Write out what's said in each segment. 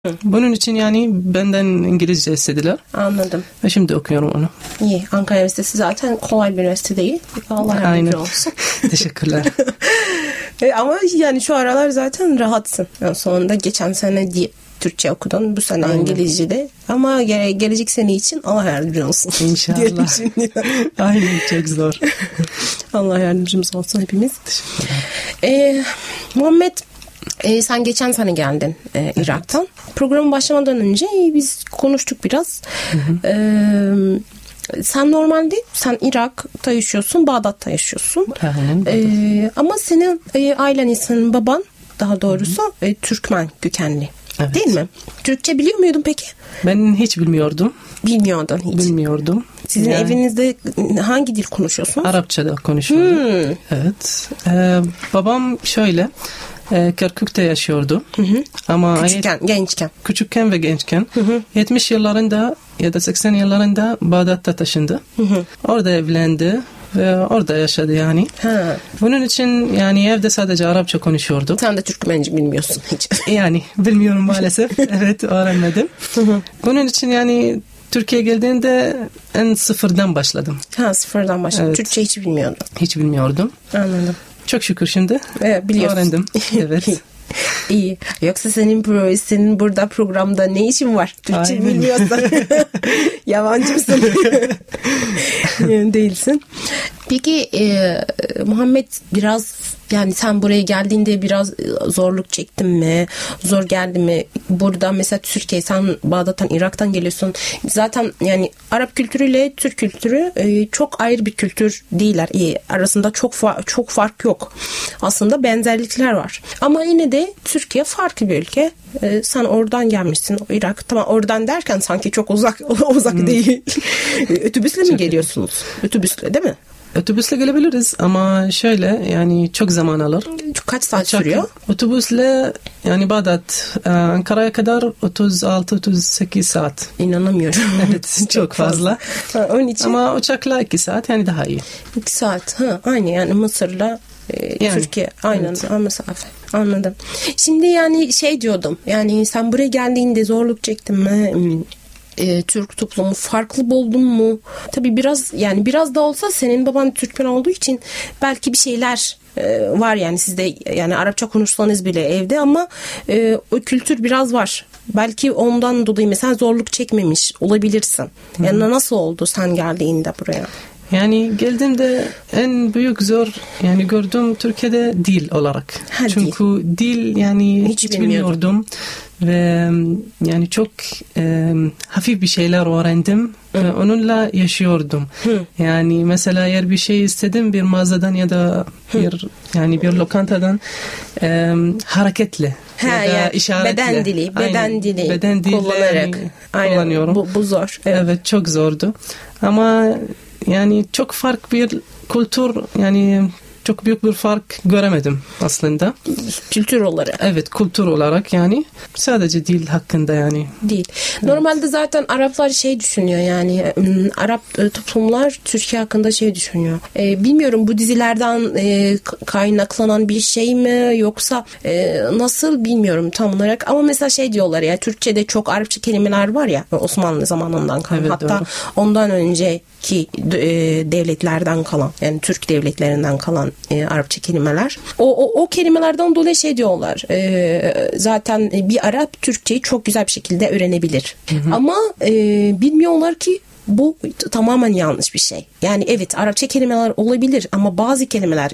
Bunun için yani benden İngilizce istediler. Anladım. Ve şimdi okuyorum onu. İyi. Ankara Üniversitesi zaten kolay bir üniversite değil. Allah yardımcı olsun. Teşekkürler. Ama yani şu aralar zaten rahatsın. Yani sonunda geçen sene Türkçe okudun. Bu sene İngilizce'de. Ama gelecek sene için Allah yardımcı olsun. İnşallah. Aynen, çok zor. Allah yardımcımız olsun hepimiz. Muhammed, sen geçen sene geldin Irak'tan. Evet. Programın başlamadan önce biz konuştuk biraz. Sen normalde Irak'ta yaşıyorsun, Bağdat'ta yaşıyorsun. Ama senin ailen, senin baban daha doğrusu Türkmen kökenli. Evet. Değil mi? Türkçe biliyor muydun peki? Ben hiç bilmiyordum. Bilmiyordun hiç. Bilmiyordum. Sizin evinizde hangi dil konuşuyorsunuz? Arapçada konuşuyordu. Evet. Babam şöyle Kerkük'te yaşıyordu. Ama küçükken ve gençken 70 yıllarında ya da 80 yıllarında Bağdat'ta taşındı. Orada evlendi ve orada yaşadı yani. Bunun için yani evde sadece Arapça konuşuyordu. Sen de Türkmenci bilmiyorsun hiç. Yani bilmiyorum maalesef. Evet, öğrenmedim. Bunun için yani Türkiye'ye geldiğinde sıfırdan başladım. Sıfırdan başladım. Evet. Türkçe hiç bilmiyordum. Hiç bilmiyordum. Anladım. Çok şükür şimdi öğrendim. Evet. İyi. Yoksa senin burada programda ne işin var? Türkçe bilmiyorsan. Yabancı mısın? Değilsin. Peki Muhammed, biraz yani sen buraya geldiğinde biraz zorluk çektin mi? Zor geldi mi? Burada mesela Türkiye, sen Bağdat'tan, Irak'tan geliyorsun. Zaten yani Arap kültürüyle Türk kültürü çok ayrı bir kültür değiller. Arasında çok fark yok. Aslında benzerlikler var. Ama yine de Türkiye farklı bir ülke. Sen oradan gelmişsin, Irak. Tamam, oradan derken sanki çok uzak değil. Otobüsle mi geliyorsunuz? Otobüsle değil mi? Otobüsle gelebiliriz ama şöyle yani çok zaman alır. Kaç saat sürüyor? Otobüsle yani Bağdat Ankara'ya kadar 36-38 saat. İnanamıyorum. Evet, çok fazla. Onun için... Ama uçakla 2 saat yani daha iyi. 2 saat. Aynı yani Mısır'la Türkiye aynı mesafe. Anladım. Şimdi yani diyordum. Yani sen buraya geldiğinde zorluk çektin mi? Türk toplumu farklı buldun mu? Tabii biraz da olsa senin baban Türkmen olduğu için belki bir şeyler var yani sizde, yani Arapça konuşsanız bile evde, ama o kültür biraz var. Belki ondan dolayı mesela zorluk çekmemiş olabilirsin. Yani nasıl oldu sen geldiğinde buraya? Yani geldiğimde en büyük zor yani gördüm Türkiye'de dil olarak. Çünkü dil yani hiç bilmiyordum. Ve yani çok hafif bir şeyler öğrendim ve onunla yaşıyordum. Yani mesela eğer bir şey istedim bir mağazadan ya da bir lokantadan hareketli ya da işaretle. Beden dili kullanarak kullanıyorum. Bu zor. Evet, çok zordu. Ama yani çok farklı bir kültür, yani çok büyük bir fark göremedim aslında. Kültür olarak. Evet, kültür olarak yani. Sadece dil hakkında yani. Değil. Normalde zaten Araplar düşünüyor yani. Arap toplumlar Türkiye hakkında düşünüyor. Bilmiyorum, bu dizilerden kaynaklanan bir şey mi yoksa nasıl bilmiyorum tam olarak. Ama mesela diyorlar ya, Türkçe'de çok Arapça kelimeler var ya, Osmanlı zamanından kalan. Evet, hatta doğru. Ondan önceki devletlerden kalan, yani Türk devletlerinden kalan Arapça kelimeler. O kelimelerden dolayı diyorlar. Zaten bir Arap Türkçeyi çok güzel bir şekilde öğrenebilir. Ama bilmiyorlar ki bu tamamen yanlış bir şey. Yani evet, Arapça kelimeler olabilir ama bazı kelimeler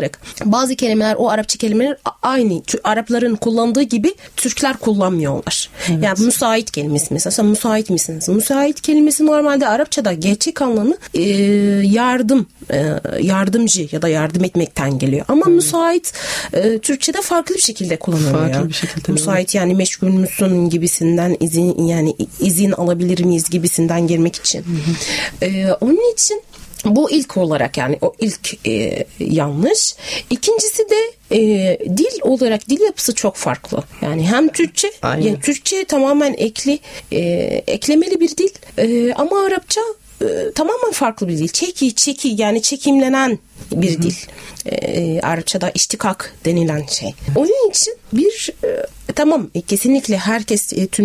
o Arapça kelimeler aynı Arapların kullandığı gibi Türkler kullanmıyorlar. Evet. Yani müsait kelimesi mesela, sen müsait misiniz? Müsait kelimesi normalde Arapçada gerçek anlamı yardımcı ya da yardım etmekten geliyor. Ama müsait Türkçe'de farklı bir şekilde kullanılıyor. Müsait yani meşgul müsün gibisinden, izin alabilir miyiz gibisinden girmek için. Onun için bu ilk olarak yani o ilk yanlış. İkincisi de dil olarak dil yapısı çok farklı. Yani hem Türkçe, yani Türkçe tamamen eklemeli bir dil, ama Arapça tamamen farklı bir dil. Çeki yani çekimlenen bir dil. Arapçada iştikak denilen şey. Onun için tamam kesinlikle herkes tüm